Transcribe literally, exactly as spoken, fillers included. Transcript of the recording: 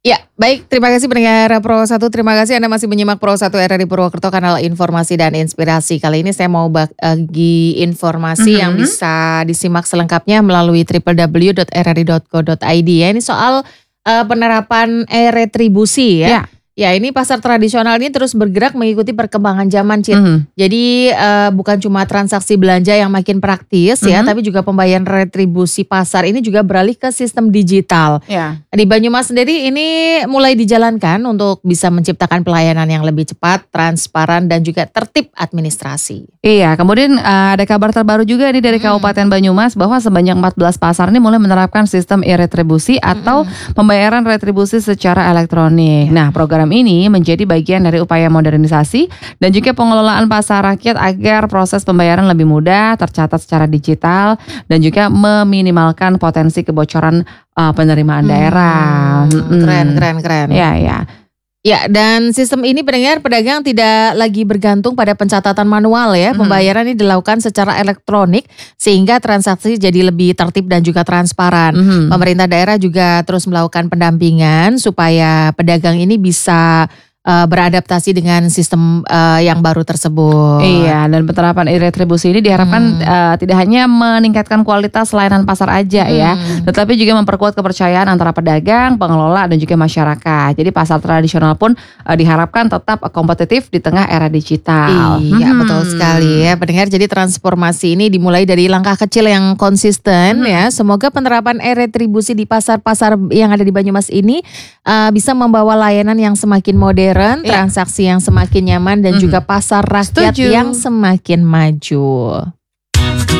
Ya, baik. Terima kasih pendengar Pro satu. Terima kasih Anda masih menyimak Pro satu R R I Purwokerto, kanal informasi dan inspirasi. Kali ini saya mau bagi informasi Mhm. yang bisa disimak selengkapnya melalui w w w dot r r i dot co dot i d ya. Ini soal uh, penerapan e-retribusi ya. Ya. Ya, ini pasar tradisional ini terus bergerak mengikuti perkembangan zaman, Cit. Mhm. Jadi uh, bukan cuma transaksi belanja yang makin praktis ya, Mhm. tapi juga pembayaran retribusi pasar ini juga beralih ke sistem digital. Ya. Di Banyumas sendiri ini mulai dijalankan untuk bisa menciptakan pelayanan yang lebih cepat, transparan dan juga tertib administrasi. Iya, kemudian uh, ada kabar terbaru juga nih dari Hmm. Kabupaten Banyumas bahwa sebanyak empat belas pasar ini mulai menerapkan sistem e-retribusi atau pembayaran retribusi secara elektronik. Nah, program ini menjadi bagian dari upaya modernisasi dan juga pengelolaan pasar rakyat agar proses pembayaran lebih mudah, tercatat secara digital dan juga meminimalkan potensi kebocoran uh, penerimaan Hmm, daerah. Mm-mm. Keren, keren, keren. Ya, ya. Ya, dan sistem ini pendengar pedagang tidak lagi bergantung pada pencatatan manual ya. Mhm. Pembayaran ini dilakukan secara elektronik sehingga transaksi jadi lebih tertib dan juga transparan. Mhm. Pemerintah daerah juga terus melakukan pendampingan supaya pedagang ini bisa uh, beradaptasi dengan sistem uh, yang baru tersebut. Iya, dan penerapan e-retribusi ini diharapkan Hmm. uh, tidak hanya meningkatkan kualitas layanan pasar aja ya, Hmm. tetapi juga memperkuat kepercayaan antara pedagang, pengelola dan juga masyarakat. Jadi pasar tradisional pun uh, diharapkan tetap kompetitif di tengah era digital. Iya, Mhm. betul sekali ya pendengar. Jadi transformasi ini dimulai dari langkah kecil yang konsisten Mhm. ya. Semoga penerapan e-retribusi di pasar-pasar yang ada di Banyumas ini uh, bisa membawa layanan yang semakin modern, Iya. transaksi yang semakin nyaman dan Mhm. juga pasar rakyat Setuju. yang semakin maju.